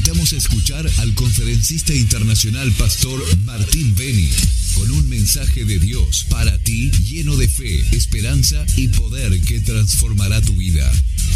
invitamos a escuchar al conferencista internacional Pastor Martín Beni, con un mensaje de Dios para ti lleno de fe, esperanza y poder que transformará tu vida.